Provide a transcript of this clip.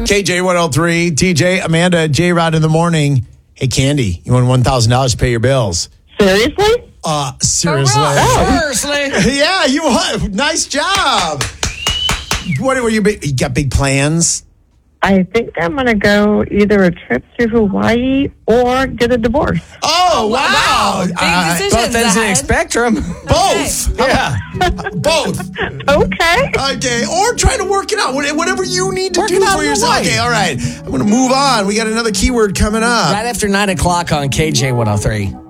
KJ 103, TJ, Amanda, J-Rod in the morning. Hey, Candy, you want $1,000 to pay your bills? Seriously? Seriously. Seriously? Yeah, you won. Nice job. What were you got big plans? I think I'm going to go either a trip to Hawaii or get a divorce. Oh, wow. Big decisions Both ends of the ahead. spectrum. Both. Yeah. Both. Okay. Okay. Or try to work it out. Whatever you need to Work do it out for in yourself. Hawaii. Okay, all right. I'm going to move on. We got another keyword coming up. Right after 9 o'clock on KJ 103.